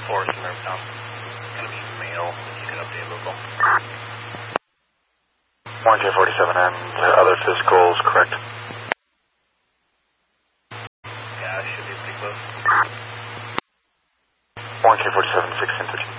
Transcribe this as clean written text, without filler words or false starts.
Forest in Rivertown. It's going to be male, if you can update local. Warren K47 and other physicals, correct? Yeah, it should be pretty close. Warren K47, 1613.